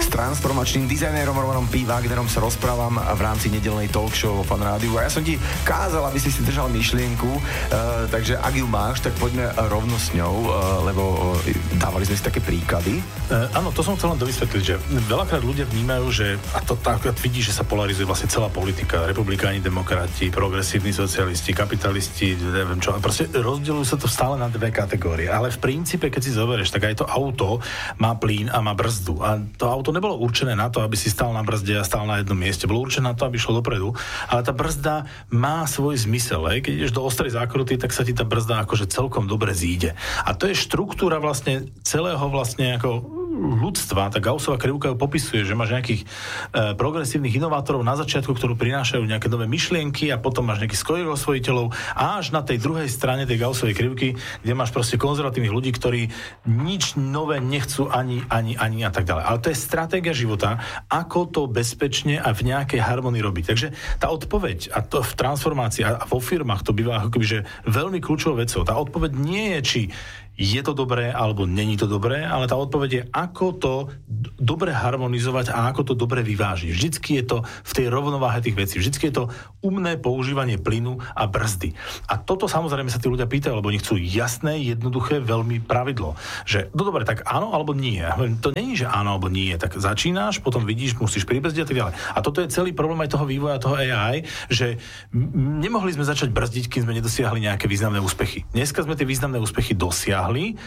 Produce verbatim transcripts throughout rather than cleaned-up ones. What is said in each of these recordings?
S transformačným dizajnérom Romanom P. Wagnerom sa rozprávam v rámci nedeľnej talk show vo Fan Rádiu. A ja som ti kázal, aby si si držal myšlienku, uh, takže ak ju máš, tak poďme rovno s ňou, uh, lebo uh, dávali sme si také príklady. Uh, áno, to som chcel len dovysvetliť, že veľakrát ľudia vnímajú, že, a to tak vidí, že sa polarizuje vlastne celá politika, republikáni, demokrati, progresívni socialisti, kapitalisti, neviem čo, proste rozdeľujú sa to stále na dve kategórie, ale v princípe, keď si zoberieš, tak aj to auto má plyn a má brzdu. A to auto nebolo určené na to, aby si stál na brzde a stál na jednom mieste. Bolo určené na to, aby šlo dopredu. Ale tá brzda má svoj zmysel. Hej. Keď ideš do ostrej zákruty, tak sa ti tá brzda akože celkom dobre zíde. A to je štruktúra vlastne celého vlastne ako ľudstva. Tá Gaussova krivka ju popisuje, že máš nejakých e, progresívnych inovátorov na začiatku, ktorí prinášajú nejaké nové myšlienky a potom máš nejakých skvelých osvojiteľov a až na tej druhej strane tej Gaussovej krivky, kde máš proste konzervatívnych ľudí, ktorí nič nové nechcú ani, ani, ani a tak ďalej. Ale to je stratégia života, ako to bezpečne a v nejakej harmonii robiť. Takže tá odpoveď, a to v transformácii a vo firmách to býva ako keby, že veľmi kľúčovou vecou. Tá odpoveď nie je, či je to dobré, alebo není to dobré, ale tá odpoveď je, ako to d- dobre harmonizovať a ako to dobre vyvážiť. Vždycky je to v tej rovnováhe tých vecí. Vždycky je to umné používanie plynu a brzdy. A toto samozrejme sa tí ľudia pýtajú, lebo oni chcú jasné, jednoduché, veľmi pravidlo. Že, no dobre, tak áno alebo nie. To není, že áno alebo nie. Tak začínaš, potom vidíš, musíš pribrzdiť a tak ďalej. A toto je celý problém aj toho vývoja, toho á í, že m- nemohli sme začať brzdiť, kým sme nedosiahli nejaké významné úspechy. Dneska sme tie významné úspechy dosiahli.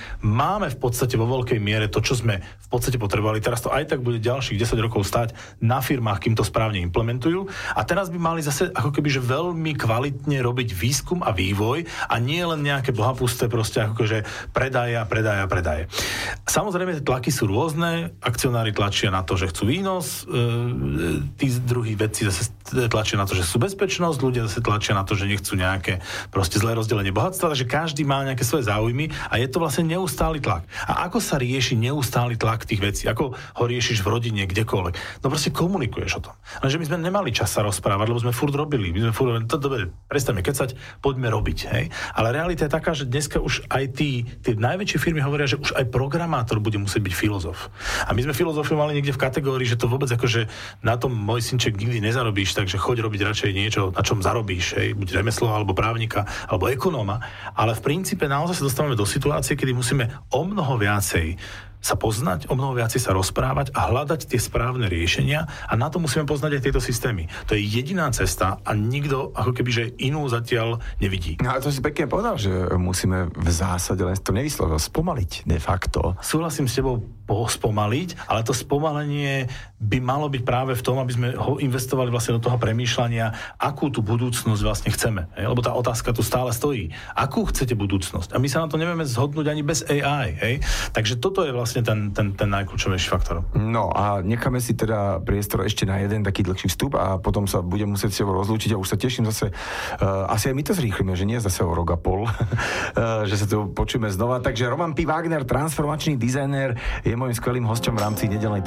Máme v podstate vo veľkej miere to, čo sme v podstate potrebovali. Teraz to aj tak bude ďalších desať rokov stáť na firmách, kým to správne implementujú. A teraz by mali zase ako keby, že veľmi kvalitne robiť výskum a vývoj a nie len nejaké bohapusté proste ako že predaje a predaje a predaje. Samozrejme, tie tlaky sú rôzne. Akcionári tlačia na to, že chcú výnos. E, tí druhí vedci zase tlačia na to, že sú bezpečnosť. Ľudia zase tlačia na to, že nechcú nejaké proste zlé rozdelenie bohatstva. Takže každý má nejaké svoje záujmy a je to vlastne neustály tlak. A ako sa rieši neustály tlak tých vecí? Ako ho riešiš v rodine, kdekoľvek? No proste komunikuješ o tom. Lenže my sme nemali čas sa rozprávať, lebo sme furt robili. My sme furt robili, to dobre, prestaňme kecať, poďme robiť, hej? Ale realita je taká, že dneska už aj tí, tie najväčšie firmy hovoria, že už aj programátor bude musieť byť filozof. A my sme filozofiu mali niekde v kategórii, že to vôbec akože na tom môj synček nikdy nezarobíš, takže choď robiť radšej niečo, na čom zarobíš, hej? Buď remeslo, alebo právnika, alebo ekonóma. Ale v princípe naozaj sa dostávame do situácie, kedy musíme o mnoho viacej sa poznať, o mnoho viacej sa rozprávať a hľadať tie správne riešenia a na to musíme poznať aj tieto systémy. To je jediná cesta a nikto ako keby, že inú zatiaľ nevidí. No ale to si pekne povedal, že musíme v zásade len to nevyslovil spomaliť de facto. Súhlasím s tebou spomaliť, ale to spomalenie by malo byť práve v tom, aby sme ho investovali vlastne do toho premýšľania, akú tú budúcnosť vlastne chceme. Hej? Lebo tá otázka tu stále stojí. Akú chcete budúcnosť? A my sa na to nevieme zhodnúť ani bez á í. Hej? Takže toto je vlastne ten, ten, ten najkľúčovejší faktor. No a necháme si teda priestor ešte na jeden taký dlhší vstup a potom sa budem musieť s tebou rozlúčiť a už sa teším zase, uh, asi aj my to zrýchlime, že nie zase o rok a pol, uh, že sa tu počujeme znova. Takže Roman P. Wagner, transformačný dizajner, je môjim skvelým hosťom v rámci nedeľnej